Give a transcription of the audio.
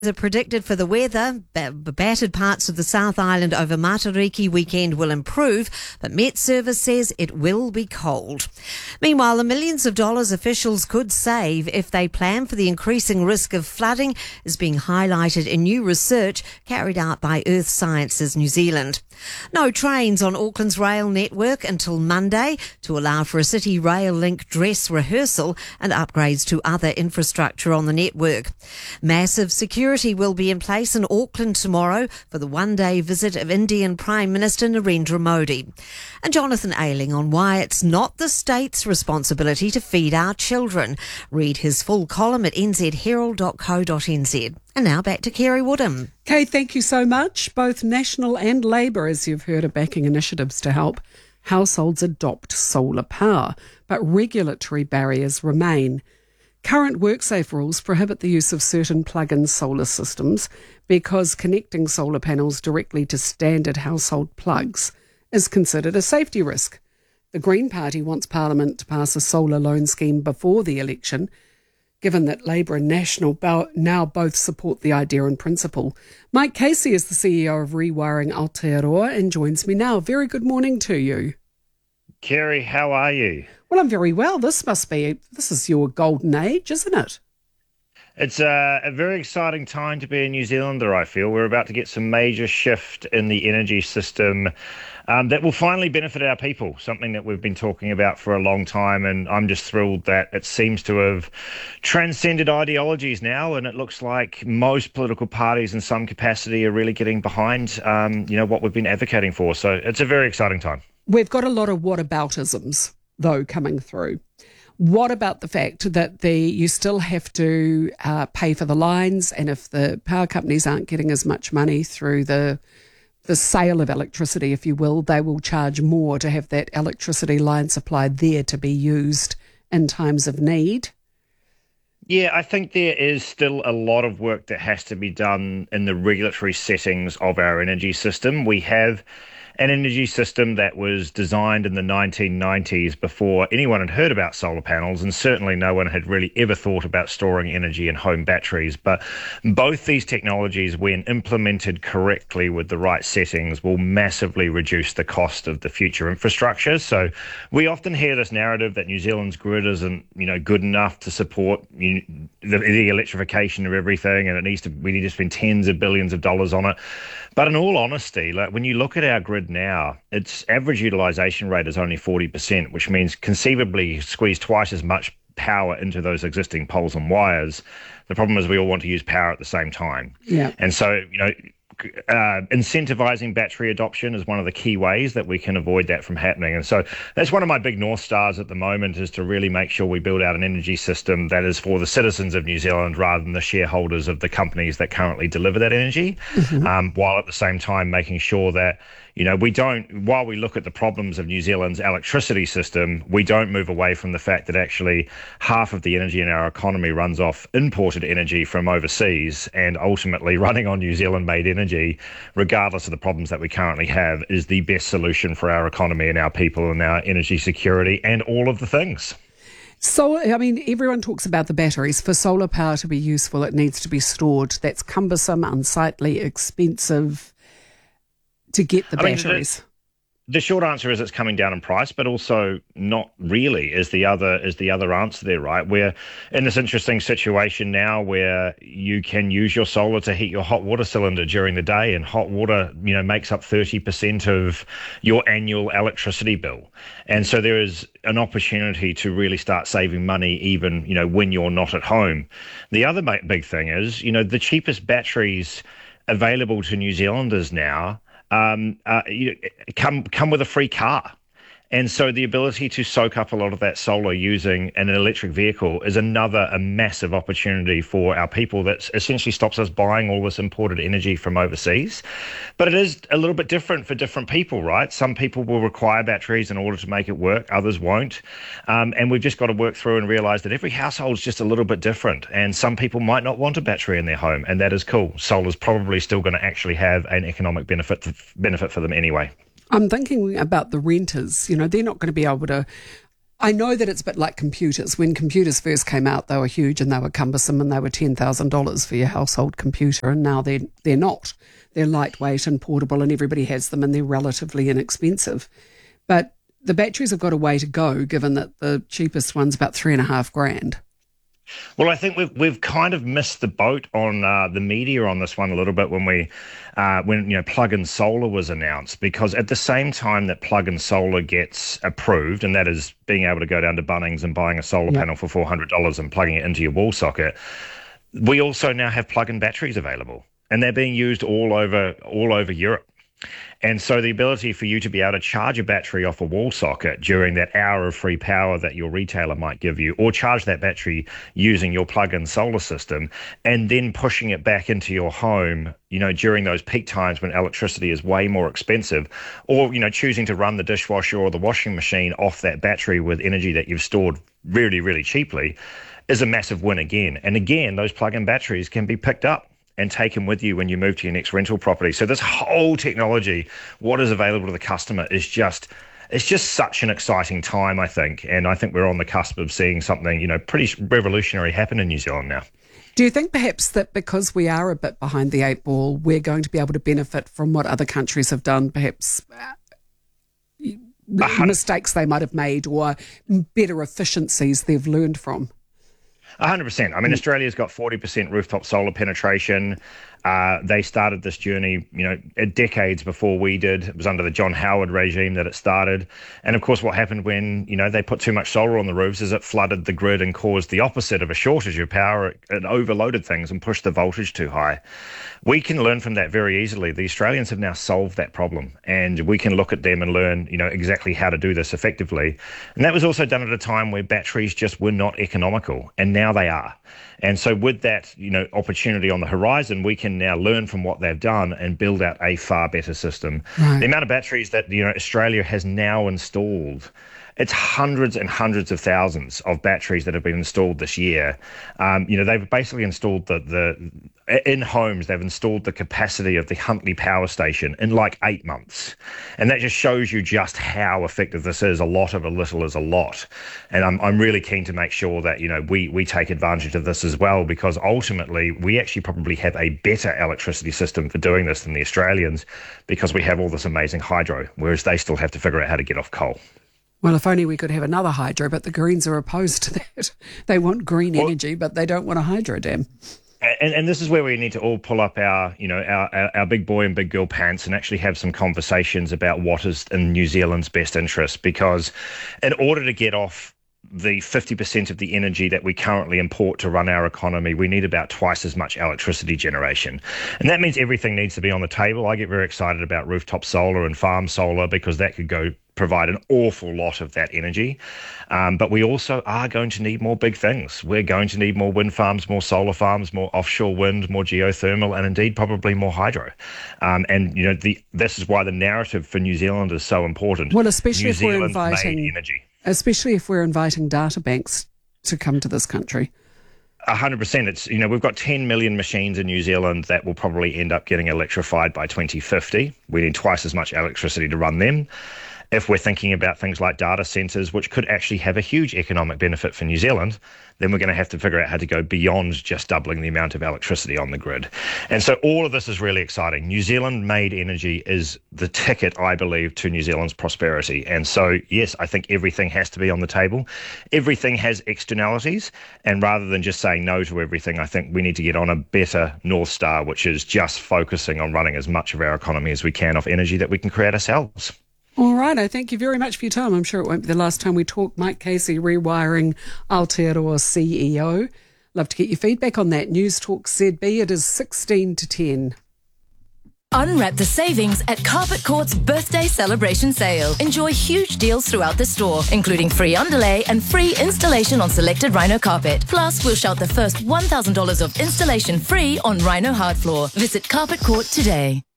Are predicted for the weather. Battered parts of the South Island over Matariki weekend will improve, but Met Service says it will be cold. Meanwhile, the millions of dollars officials could save if they plan for the increasing risk of flooding is being highlighted in new research carried out by Earth Sciences New Zealand. No trains on Auckland's rail network until Monday to allow for a City Rail Link dress rehearsal and upgrades to other infrastructure on the network. Massive security will be in place in Auckland tomorrow for the one-day visit of Indian Prime Minister Narendra Modi. And Jonathan Ayling on why it's not the state's responsibility to feed our children. Read his full column at nzherald.co.nz. And now back to Kerry Woodham. Kay, thank you so much. Both National and Labour, as you've heard, are backing initiatives to help households adopt solar power, but regulatory barriers remain. Current WorkSafe rules prohibit the use of certain plug-in solar systems because connecting solar panels directly to standard household plugs is considered a safety risk. The Green Party wants Parliament to pass a solar loan scheme before the election, given that Labour and National now both support the idea in principle. Mike Casey is the CEO of Rewiring Aotearoa and joins me now. Very good morning to you. Kerry, how are you? Well, I'm very well. This is your golden age, isn't it? It's a very exciting time to be a New Zealander, I feel. We're about to get some major shift in the energy system that will finally benefit our people, something that we've been talking about for a long time. And I'm just thrilled that it seems to have transcended ideologies now. And it looks like most political parties in some capacity are really getting behind, what we've been advocating for. So it's a very exciting time. We've got a lot of whataboutisms, though, coming through. What about the fact that you still have to pay for the lines, and if the power companies aren't getting as much money through the sale of electricity, if you will, they will charge more to have that electricity line supply there to be used in times of need? Yeah, I think there is still a lot of work that has to be done in the regulatory settings of our energy system. We have an energy system that was designed in the 1990s before anyone had heard about solar panels, and certainly no one had really ever thought about storing energy in home batteries. But both these technologies, when implemented correctly with the right settings, will massively reduce the cost of the future infrastructure. So we often hear this narrative that New Zealand's grid isn't, good enough to support the electrification of everything, and we need to spend tens of billions of dollars on it. But in all honesty, when you look at our grid now, its average utilisation rate is only 40%, which means conceivably squeeze twice as much power into those existing poles and wires. The problem is we all want to use power at the same time. Yeah. And so, incentivizing battery adoption is one of the key ways that we can avoid that from happening. And so that's one of my big North Stars at the moment, is to really make sure we build out an energy system that is for the citizens of New Zealand rather than the shareholders of the companies that currently deliver that energy, while at the same time making sure that while we look at the problems of New Zealand's electricity system, we don't move away from the fact that actually half of the energy in our economy runs off imported energy from overseas, and ultimately running on New Zealand-made energy, regardless of the problems that we currently have, is the best solution for our economy and our people and our energy security and all of the things. So, everyone talks about the batteries. For solar power to be useful, it needs to be stored. That's cumbersome, unsightly, expensive to get the batteries. The short answer is it's coming down in price, but also not really is the other answer there, right? We're in this interesting situation now where you can use your solar to heat your hot water cylinder during the day, and hot water, makes up 30% of your annual electricity bill. And so there is an opportunity to really start saving money even, when you're not at home. The other big thing is, the cheapest batteries available to New Zealanders now come with a free car. And so the ability to soak up a lot of that solar using an electric vehicle is a massive opportunity for our people that essentially stops us buying all this imported energy from overseas. But it is a little bit different for different people, right? Some people will require batteries in order to make it work, others won't. And we've just got to work through and realise that every household is just a little bit different. And some people might not want a battery in their home, and that is cool. Solar's probably still going to actually have an economic benefit for them anyway. I'm thinking about the renters. They're not going to be able to I know that it's a bit like computers. When computers first came out, they were huge and they were cumbersome and they were $10,000 for your household computer, and now they're not. They're lightweight and portable and everybody has them and they're relatively inexpensive. But the batteries have got a way to go, given that the cheapest one's about $3,500. Well, I think we've kind of missed the boat on the media on this one a little bit when plug-in solar was announced, because at the same time that plug-in solar gets approved, and that is being able to go down to Bunnings and buying a solar panel for $400 and plugging it into your wall socket, we also now have plug-in batteries available, and they're being used all over Europe. And so the ability for you to be able to charge a battery off a wall socket during that hour of free power that your retailer might give you, or charge that battery using your plug-in solar system, and then pushing it back into your home, during those peak times when electricity is way more expensive, or, choosing to run the dishwasher or the washing machine off that battery with energy that you've stored really, really cheaply, is a massive win again. And again, those plug-in batteries can be picked up and taken with you when you move to your next rental property. So this whole technology, what is available to the customer, it's just such an exciting time, I think. And I think we're on the cusp of seeing something, pretty revolutionary happen in New Zealand now. Do you think perhaps that because we are a bit behind the eight ball, we're going to be able to benefit from what other countries have done, perhaps mistakes they might have made or better efficiencies they've learned from? 100%. I mean, Australia's got 40% rooftop solar penetration. They started this journey, decades before we did. It was under the John Howard regime that it started. And of course, what happened when, they put too much solar on the roofs is it flooded the grid and caused the opposite of a shortage of power. It overloaded things and pushed the voltage too high. We can learn from that very easily. The Australians have now solved that problem, and we can look at them and learn, exactly how to do this effectively. And that was also done at a time where batteries just were not economical, and now they are. And so with that, opportunity on the horizon, we can now learn from what they've done and build out a far better system. Right. The amount of batteries that, Australia has now installed, it's hundreds and hundreds of thousands of batteries that have been installed this year. They've basically installed in homes, they've installed the capacity of the Huntly Power Station in like 8 months. And that just shows you just how effective this is. A lot of a little is a lot. And I'm really keen to make sure that, we take advantage of this as well, because ultimately we actually probably have a better electricity system for doing this than the Australians, because we have all this amazing hydro, whereas they still have to figure out how to get off coal. Well, if only we could have another hydro, but the Greens are opposed to that. They want green energy, but they don't want a hydro dam. And this is where we need to all pull up our big boy and big girl pants and actually have some conversations about what is in New Zealand's best interest, because in order to get off the 50% of the energy that we currently import to run our economy, we need about twice as much electricity generation. And that means everything needs to be on the table. I get very excited about rooftop solar and farm solar, because that could provide an awful lot of that energy. But we also are going to need more big things. We're going to need more wind farms, more solar farms, more offshore wind, more geothermal, and indeed probably more hydro. This is why the narrative for New Zealand is so important. Well, especially New if we're Zealand inviting made energy. Especially if we're inviting data banks to come to this country. 100%. It's, we've got 10 million machines in New Zealand that will probably end up getting electrified by 2050. We need twice as much electricity to run them. If we're thinking about things like data centres, which could actually have a huge economic benefit for New Zealand, then we're going to have to figure out how to go beyond just doubling the amount of electricity on the grid. And so all of this is really exciting. New Zealand-made energy is the ticket, I believe, to New Zealand's prosperity. And so, yes, I think everything has to be on the table. Everything has externalities. And rather than just saying no to everything, I think we need to get on a better North Star, which is just focusing on running as much of our economy as we can off energy that we can create ourselves. All right, I thank you very much for your time. I'm sure it won't be the last time we talk. Mike Casey, Rewiring Aotearoa CEO. Love to get your feedback on that. News Talk ZB, it is 16 to 10. Unwrap the savings at Carpet Court's birthday celebration sale. Enjoy huge deals throughout the store, including free underlay and free installation on selected Rhino carpet. Plus, we'll shout the first $1,000 of installation free on Rhino hard floor. Visit Carpet Court today.